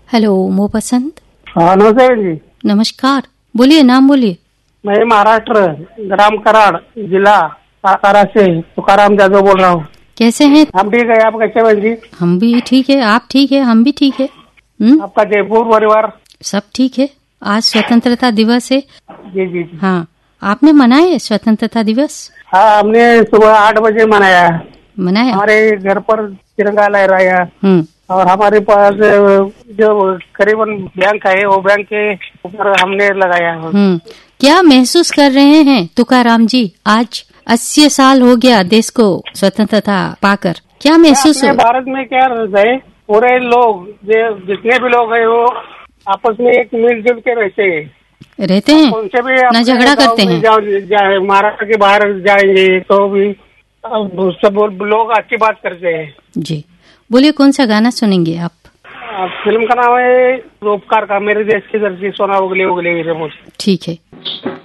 Hello मोपसंत। हाँ नमस्ते जी। नमस्कार, बोलिए, नाम बोलिए। मैं महाराष्ट्र ग्राम कराड़ जिला सातारा से तुकाराम जादव बोल रहा हूँ। कैसे हैं? हम ठीक है, आप कैसे बहन जी? हम भी ठीक है, आप ठीक है, हम भी ठीक है। आपका जयपुर परिवार सब ठीक है। आज स्वतंत्रता दिवस है। जी जी जी। हाँ, आपने मनाया स्वतंत्रता दिवस? हाँ, हमने सुबह 8 बजे मनाया। हमारे घर पर तिरंगा लहराया और हमारे पास जो करीबन बैंक है वो बैंक के ऊपर हमने लगाया। क्या महसूस कर रहे हैं तुकाराम जी? आज 80 साल हो गया देश को स्वतंत्रता पाकर, क्या महसूस हो? भारत में क्या रहे, पूरे लोग जितने भी लोग हैं वो आपस में एक मिलजुल के रहते हैं, उनसे भी ना झगड़ा करते हैं। महाराष्ट्र के बाहर जाएंगे तो भी सब लोग अच्छी बात करते हैं। जी बोलिए, कौन सा गाना सुनेंगे आप? फिल्म का नाम है उपकार का, मेरे देश की धरती सोना उगले उगले। ठीक है।